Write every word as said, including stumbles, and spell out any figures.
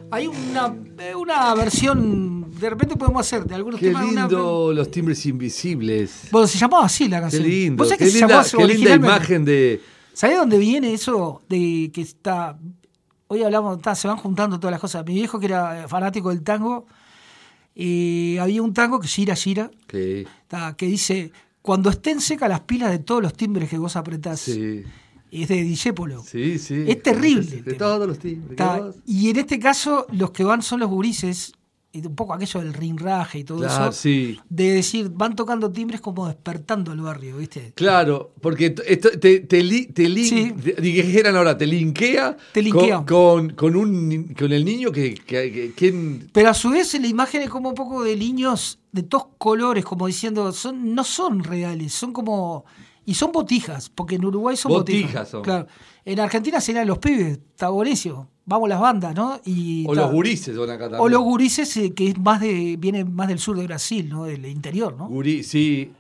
Hay una, una versión, de repente podemos hacer de algunos Qué temas. lindo una, los timbres invisibles. Bueno, se llamaba así la Qué canción. lindo, ¿Vos sabés qué, que se linda, llamó qué linda originalmente? imagen de... ¿Sabés dónde viene eso? De que está. Hoy hablamos, está, se van juntando todas las cosas. Mi viejo, que era fanático del tango, y había un tango que gira, gira, que está, que dice: cuando estén secas las pilas de todos los timbres que vos apretás. Sí, Es de Discépolo. sí, sí. Es terrible el De tema. todos los timbres. Está, que vos- y en este caso, los que van son los gurises, y un poco aquello del rinraje y todo Claro, eso, sí. de decir, van tocando timbres como despertando el barrio, ¿viste? Claro, porque t- esto te, te, li- te lin- Sí. te- dijeran ahora, te linkea, Te linkea. Con, con, con un, ni- con el niño que, que, que- ¿quién? Pero a su vez la imagen es como un poco de niños de todos colores, como diciendo, son no son reales, son como... Y son botijas, porque en Uruguay son botijas. Botijas son. Claro. En Argentina serían los pibes, está buenísimo. Vamos las bandas, ¿no? Y, O está. los gurises son acá también. O los gurises, eh, que es más de, viene más del sur de Brasil, ¿no? Del interior, ¿no? Guri- sí.